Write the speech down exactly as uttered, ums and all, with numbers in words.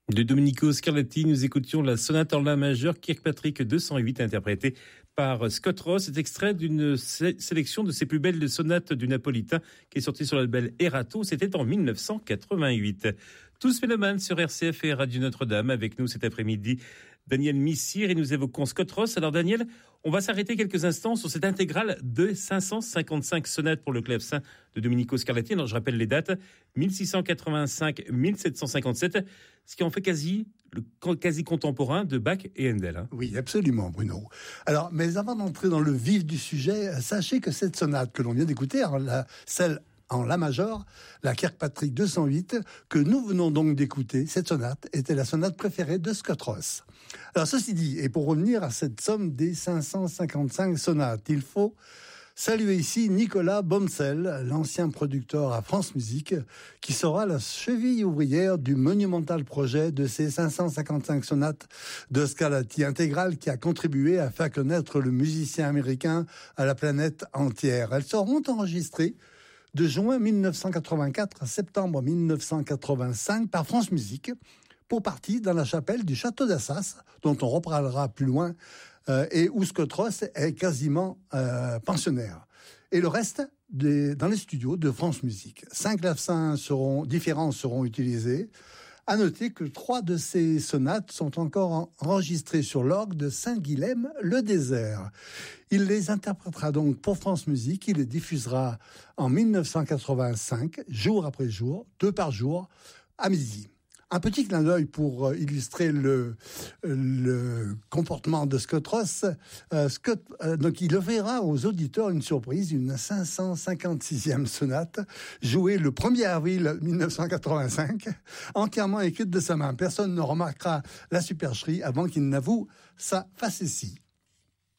De Domenico Scarlatti, nous écoutions la sonate en la majeur Kirkpatrick deux cent huit interprétée par Scott Ross. C'est extrait d'une sé- sélection de ses plus belles sonates du Napolitain qui est sortie sur l'album Erato. C'était en dix-neuf cent quatre-vingt-huit. Tous mélomanes sur R C F et Radio Notre-Dame. Avec nous cet après-midi, Daniel Missire, et nous évoquons Scott Ross. Alors Daniel, on va s'arrêter quelques instants sur cette intégrale de cinq cent cinquante-cinq sonates pour le clavecin de Domenico Scarlatti. Alors je rappelle les dates, mille six cent quatre-vingt-cinq à mille sept cent cinquante-sept, ce qui en fait quasi le quasi contemporain de Bach et Handel. Hein. Oui, absolument, Bruno. Alors, mais avant d'entrer dans le vif du sujet, sachez que cette sonate que l'on vient d'écouter, alors la, celle en la major, la Kirkpatrick deux cent huit, que nous venons donc d'écouter, cette sonate était la sonate préférée de Scott Ross. Alors, ceci dit, et pour revenir à cette somme des cinq cent cinquante-cinq sonates, il faut saluer ici Nicolas Bomsel, l'ancien producteur à France Musique, qui sera la cheville ouvrière du monumental projet de ces cinq cent cinquante-cinq sonates de Scarlatti intégrale qui a contribué à faire connaître le musicien américain à la planète entière. Elles seront enregistrées de juin dix-neuf cent quatre-vingt-quatre à septembre dix-neuf cent quatre-vingt-cinq par France Musique, pour partie dans la chapelle du château d'Assas, dont on reparlera plus loin, euh, et où Scott Ross est quasiment euh, pensionnaire. Et le reste, des, dans les studios de France Musique. Cinq clavecins seront, différents seront utilisés. À noter que trois de ces sonates sont encore enregistrées sur l'orgue de Saint-Guilhem-le-Désert. Il les interprétera donc pour France Musique. Il les diffusera en dix-neuf cent quatre-vingt-cinq, jour après jour, deux par jour, à midi. Un petit clin d'œil pour illustrer le, le comportement de Scott Ross. Euh, Scott, euh, donc il offrira aux auditeurs une surprise, une cinq cent cinquante-sixième sonate, jouée le premier avril dix-neuf cent quatre-vingt-cinq, entièrement écrite de sa main. Personne ne remarquera la supercherie avant qu'il n'avoue sa facétie.